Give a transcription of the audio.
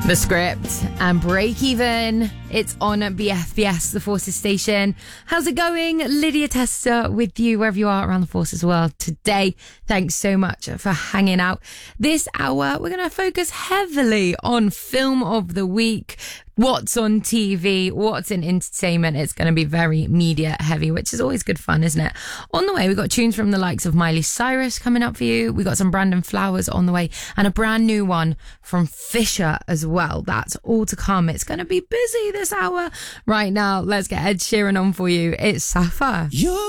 The Script and Break Even. It's on BFBS, the Forces station. How's it going? Lydia Tester with you wherever you are around the Forces world today. Thanks so much for hanging out. This hour, we're going to focus heavily on Film of the Week. What's on TV, what's in entertainment. It's going to be very media heavy, which is always good fun, isn't it? On the way, we've got tunes from the likes of Miley Cyrus coming up for you. We've got some Brandon Flowers on the way and a brand new one from Fisher as well. That's all to come. It's going to be busy this hour. Right now, let's get Ed Sheeran on for you. It's Sapphire.